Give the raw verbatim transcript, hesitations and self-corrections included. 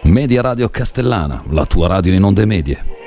Media Radio Castellana, la tua radio in onde medie.